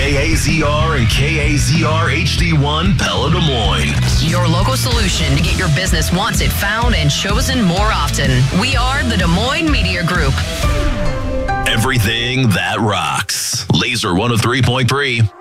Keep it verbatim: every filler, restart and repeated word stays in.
K A Z R and K A Z R H D one Pella Des Moines. Your local solution to get your business wanted, found, and chosen more often. We are the Des Moines Media Group. Everything that rocks. Laser one oh three point three.